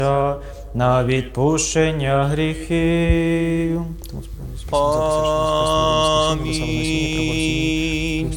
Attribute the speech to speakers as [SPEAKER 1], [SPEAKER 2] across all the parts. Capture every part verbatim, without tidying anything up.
[SPEAKER 1] на відпущення гріхів.
[SPEAKER 2] Амінь.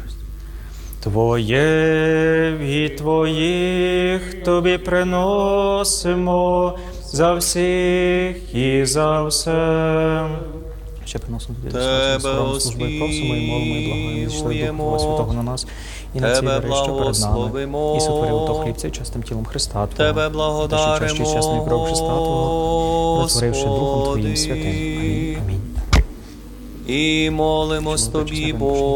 [SPEAKER 1] Твоє від Твоїх Тобі приносимо за всіх і за все. Ще приносимо Тобі
[SPEAKER 2] Тебе
[SPEAKER 1] службу і просимо, і молимо, і благаємо, зійшли Дух Твого Святого на нас, і на ці
[SPEAKER 2] Тебе
[SPEAKER 1] дари, що перед нами,
[SPEAKER 2] благословимо.
[SPEAKER 1] і сотворив то хлібця і частим тілом Христа Твого,
[SPEAKER 2] Тебе
[SPEAKER 1] та що чаші чесної кров Христа Твого, витворивши Духом Твоїм святим. Амінь. Амінь.
[SPEAKER 2] І молимось Тобі,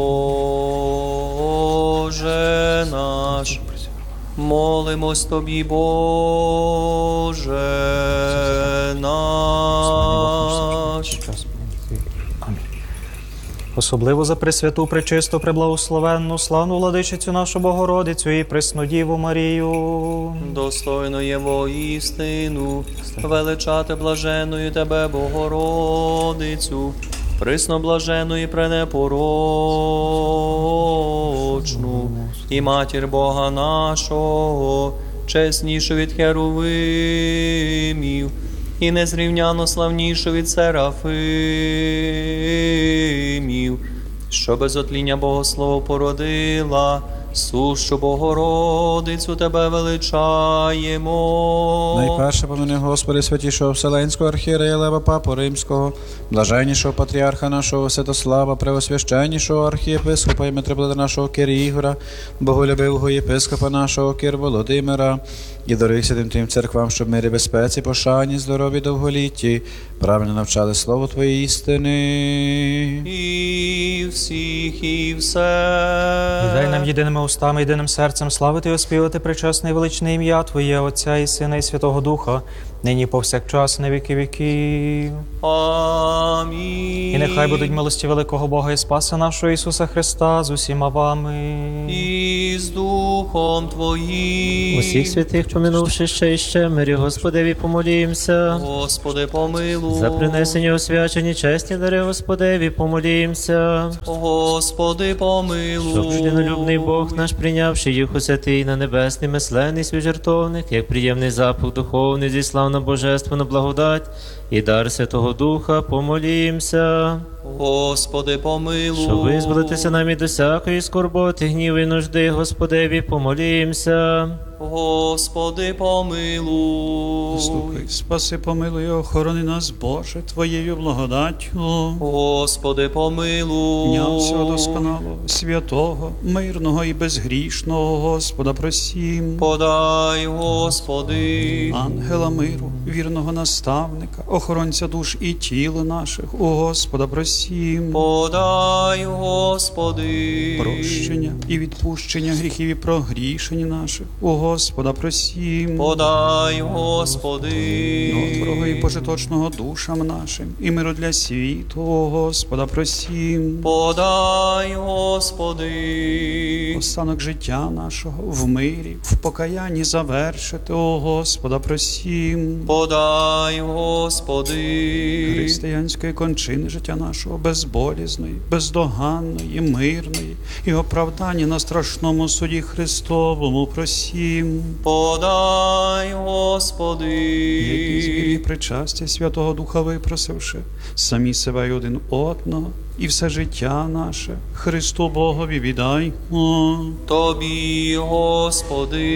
[SPEAKER 2] Боже наш, молимось Тобі, Боже наш.
[SPEAKER 1] Амінь. Особливо за пресвяту, пречисту, преблагословенну, славну владичицю нашу Богородицю і преснодіву Марію.
[SPEAKER 2] Достойно є воістину величати блаженною Тебе, Богородицю, присноблажену і пренепорочну, і матір Бога нашого, чеснішу від херувимів, і незрівняно славнішу від серафимів, що без отління Богослово породила, сущу Богородицю Тебе величаємо.
[SPEAKER 3] Найперше помини, Господи, святішого Вселенського архієрея Лева Папу Римського, блаженнішого патріарха нашого Святослава, преосвященнішого архієпископа і митрополита нашого Кир Ігора, боголюбивого єпископа нашого Кир Володимира, і дорогих святим Твоїм церквам, щоб в мирі, безпеці, пошані, здорові, довголітті, правильно навчали слово Твоє істини.
[SPEAKER 2] І всіх, і все.
[SPEAKER 1] І дай нам єдиними устами, єдиним серцем славити і оспівати пречесне і величне ім'я Твоє, Отця і Сина і Святого Духа, нині повсякчас, на віки віків.
[SPEAKER 2] Амінь.
[SPEAKER 1] І нехай будуть милості великого Бога і Спаса нашого Ісуса Христа з усіма вами.
[SPEAKER 2] І з Духом Твоїм.
[SPEAKER 4] Усіх святих, поминувши ще і ще, мирі Господеві помолімся.
[SPEAKER 2] Господи, помилуй.
[SPEAKER 4] За принесення освячені чесні дари Господеві помолімся.
[SPEAKER 2] Господи, помилуй.
[SPEAKER 4] Щоб людинолюбний Бог наш, прийнявши їх у святий на небесний месленний свій жертовник, як приємний запах духовний, зіслав на божественну благодать і дар Святого Духа, помолімся.
[SPEAKER 2] Господи, помилуй.
[SPEAKER 4] Щоб визволитися нам від усякої скорботи, гніву і нужди, Господеві помолімся.
[SPEAKER 2] Господи, помилуй.
[SPEAKER 3] Слухай, спаси, помилуй, охорони нас, Боже, Твоєю благодаттю.
[SPEAKER 2] Господи, помилуй.
[SPEAKER 3] Дня всього досконалого, святого, мирного і безгрішного Господа просім.
[SPEAKER 2] Подай, Господи.
[SPEAKER 3] Ангела миру, вірного наставника, охоронця душ і тіл наших, у Господа просім.
[SPEAKER 2] Подай, Господи.
[SPEAKER 3] Прощення і відпущення гріхів і прогрішень наших, у Господа просім.
[SPEAKER 2] Подай, Господи.
[SPEAKER 3] Доброго і пожиточного душам нашим, і миру для світу, о Господа просім.
[SPEAKER 2] Подай, Господи.
[SPEAKER 3] Останок життя нашого в мирі, в покаянні завершити, о Господа просім.
[SPEAKER 2] Подай, Господи.
[SPEAKER 3] Християнської кончини життя нашого безболізної, бездоганної, мирної і оправдання на страшному суді Христовому просім.
[SPEAKER 2] Подай, Господи.
[SPEAKER 3] Які збірні причастя Святого Духа випросивши, самі себе й один одного, і все життя наше Христу Богові віддаймо.
[SPEAKER 2] Тобі, Господи.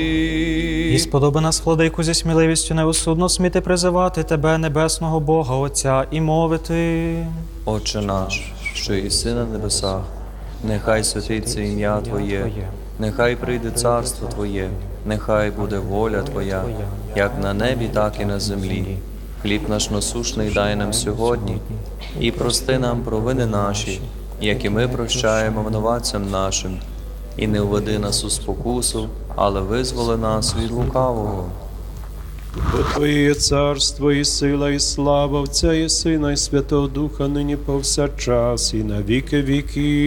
[SPEAKER 1] І сподоби нас, владику, зі сміливістю неосудно сміти призивати Тебе, небесного Бога, Отця, і мовити.
[SPEAKER 2] Отче наш, що єси на небесах, нехай святиться ім'я Твоє, нехай прийде царство Твоє, нехай буде воля Твоя, як на небі, так і на землі. Хліб наш насущний дай нам сьогодні, і прости нам провини наші, як і ми прощаємо винуватцям нашим. І не введи нас у спокусу, але визволи нас від лукавого.
[SPEAKER 5] Бо Твоє є царство, і сила, і слава Отця, і Сина, і Святого Духа, нині повсякчас, і на віки віки.